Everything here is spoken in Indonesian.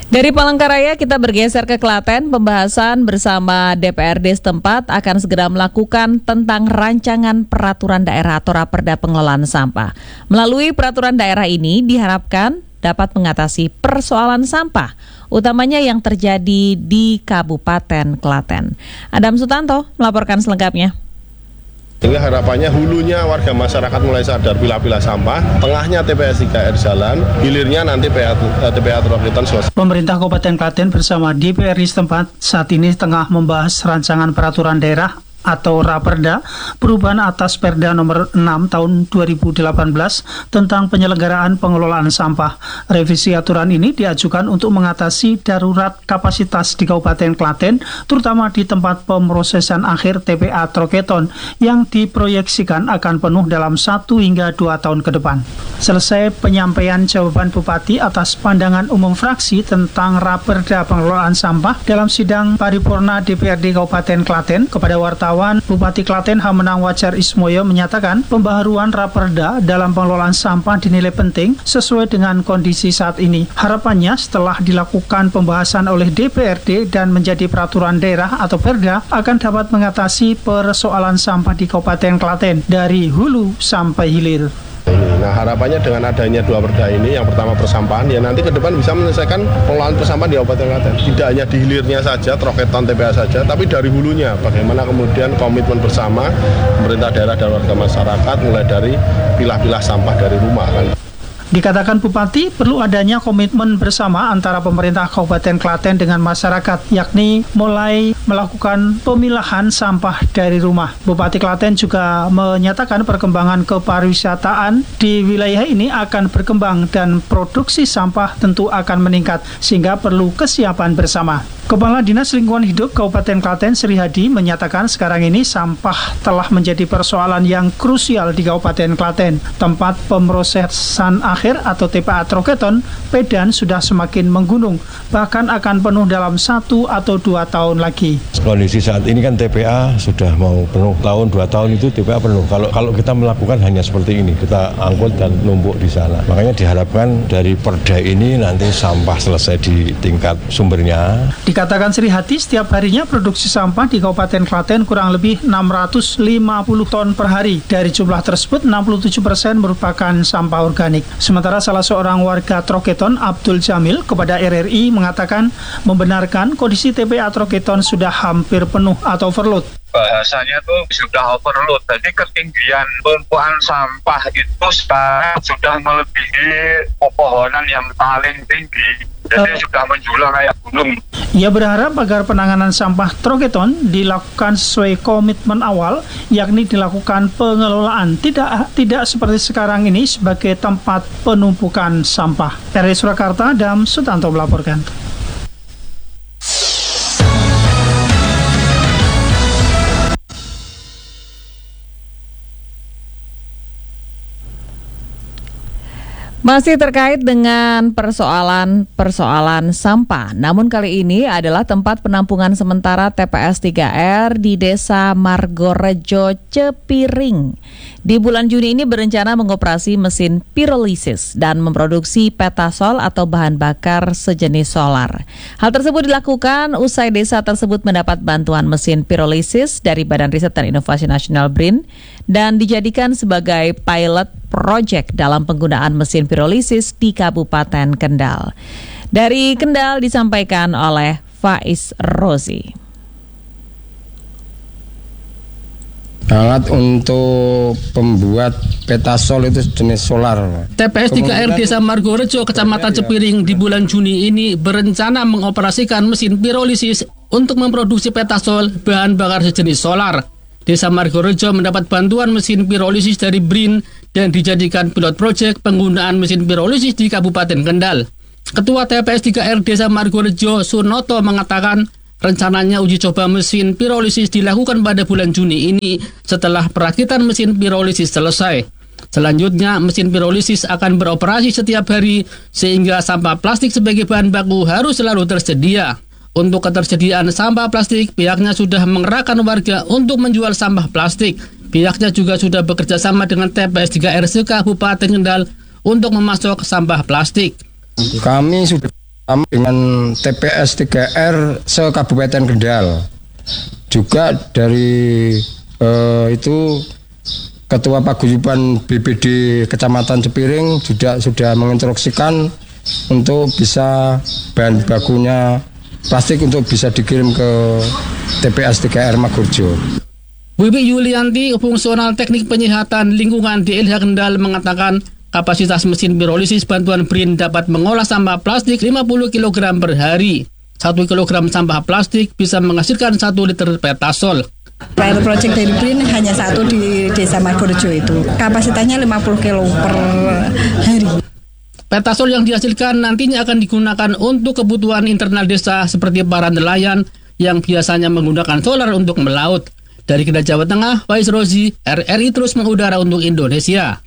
Dari Palangkaraya kita bergeser ke Klaten. Pembahasan bersama DPRD setempat akan segera melakukan tentang rancangan peraturan daerah atau Raperda pengelolaan sampah. Melalui peraturan daerah ini diharapkan dapat mengatasi persoalan sampah, utamanya yang terjadi di Kabupaten Klaten. Adam Sutanto melaporkan selengkapnya. Sehingga harapannya hulunya warga masyarakat mulai sadar pilah-pilah sampah, tengahnya TPS 3R jalan, hilirnya nanti TPA Troketon selesai. Pemerintah Kabupaten Klaten bersama DPRD setempat saat ini tengah membahas rancangan peraturan daerah atau Raperda perubahan atas Perda nomor 6 tahun 2018 tentang penyelenggaraan pengelolaan sampah. Revisi aturan ini diajukan untuk mengatasi darurat kapasitas di Kabupaten Klaten, terutama di tempat pemrosesan akhir TPA Troketon yang diproyeksikan akan penuh dalam 1 hingga 2 tahun ke depan. Selesai penyampaian jawaban Bupati atas pandangan umum fraksi tentang Raperda pengelolaan sampah dalam sidang paripurna DPRD Kabupaten Klaten kepada wartawan, Bupati Klaten Hamenang Wajar Ismoyo menyatakan pembaharuan Raperda dalam pengelolaan sampah dinilai penting sesuai dengan kondisi saat ini. Harapannya setelah dilakukan pembahasan oleh DPRD dan menjadi peraturan daerah atau Perda akan dapat mengatasi persoalan sampah di Kabupaten Klaten dari hulu sampai hilir. Nah, harapannya dengan adanya 2 perda ini, yang pertama persampahan, ya nanti ke depan bisa menyelesaikan pengelolaan persampahan di Kabupaten Klaten. Tidak hanya di hilirnya saja, Troketon TPA saja, tapi dari hulunya. Bagaimana kemudian komitmen bersama pemerintah daerah dan warga masyarakat mulai dari pilah-pilah sampah dari rumah kan. Dikatakan Bupati, perlu adanya komitmen bersama antara pemerintah Kabupaten Klaten dengan masyarakat, yakni mulai melakukan pemilahan sampah dari rumah. Bupati Klaten juga menyatakan perkembangan kepariwisataan di wilayah ini akan berkembang dan produksi sampah tentu akan meningkat, sehingga perlu kesiapan bersama. Kepala Dinas Lingkungan Hidup Kabupaten Klaten Sri Hadi menyatakan sekarang ini sampah telah menjadi persoalan yang krusial di Kabupaten Klaten. Tempat pemrosesan akhir atau TPA Troketon, Pedan sudah semakin menggunung, bahkan akan penuh dalam 1 atau 2 tahun lagi. Kondisi saat ini kan TPA sudah mau penuh, tahun 2 tahun itu TPA penuh. Kalau kita melakukan hanya seperti ini, kita angkut dan numpuk di sana. Makanya diharapkan dari Perda ini nanti sampah selesai di tingkat sumbernya. Dikatakan Sri Hati, setiap harinya produksi sampah di Kabupaten Klaten kurang lebih 650 ton per hari. Dari jumlah tersebut, 67% merupakan sampah organik. Sementara salah seorang warga Troketon, Abdul Jamil, kepada RRI mengatakan membenarkan kondisi TPA Troketon sudah hampir penuh atau overload. Bahasanya tuh sudah overload, jadi ketinggian tumpuan sampah itu sekarang sudah melebihi pepohonan yang paling tinggi, jadi sudah menjulang kayak gunung. Ia berharap agar penanganan sampah Troketon dilakukan sesuai komitmen awal, yakni dilakukan pengelolaan, tidak seperti sekarang ini sebagai tempat penumpukan sampah. RRI Surakarta, Adam Sutanto melaporkan. Masih terkait dengan persoalan sampah, namun kali ini adalah tempat penampungan sementara TPS 3R di Desa Margorejo, Cepiring. Di bulan Juni ini berencana mengoperasi mesin pirolisis dan memproduksi petasol atau bahan bakar sejenis solar. Hal tersebut dilakukan usai desa tersebut mendapat bantuan mesin pirolisis dari Badan Riset dan Inovasi Nasional BRIN dan dijadikan sebagai pilot project dalam penggunaan mesin pirolisis di Kabupaten Kendal. Dari Kendal disampaikan oleh Faiz Rozi. Alat untuk pembuat petasol itu jenis solar. TPS 3R Desa Margorejo, Kecamatan Cepiring di bulan Juni ini berencana mengoperasikan mesin pirolisis untuk memproduksi petasol bahan bakar sejenis solar. Desa Margorejo mendapat bantuan mesin pirolisis dari BRIN dan dijadikan pilot project penggunaan mesin pirolisis di Kabupaten Kendal. Ketua TPS 3R Desa Margorejo, Sunoto, mengatakan rencananya uji coba mesin pirolisis dilakukan pada bulan Juni ini setelah perakitan mesin pirolisis selesai. Selanjutnya, mesin pirolisis akan beroperasi setiap hari sehingga sampah plastik sebagai bahan baku harus selalu tersedia. Untuk ketersediaan sampah plastik, pihaknya sudah mengerahkan warga untuk menjual sampah plastik. Pihaknya juga sudah bekerja sama dengan TPS 3R Kabupaten Kendal untuk memasok sampah plastik. Kami sudah dengan TPS 3R se-Kabupaten Kendal. Juga dari itu Ketua Paguyuban BPD Kecamatan Cepiring juga sudah menginstruksikan untuk bisa bahan bakunya plastik untuk bisa dikirim ke TPS 3R Magorjo. Wibi Yulianti, fungsional teknik penyihatan lingkungan di LH Kendal mengatakan kapasitas mesin pirolisis bantuan BRIN dapat mengolah sampah plastik 50 kg per hari. 1 kg sampah plastik bisa menghasilkan 1 liter petasol. Pilot project dari BRIN hanya satu di Desa Magorjo itu. Kapasitasnya 50 kg per hari. Petasol yang dihasilkan nantinya akan digunakan untuk kebutuhan internal desa seperti para nelayan yang biasanya menggunakan solar untuk melaut. Dari Kendal, Jawa Tengah, Faiz Rozi, RRI terus mengudara untuk Indonesia.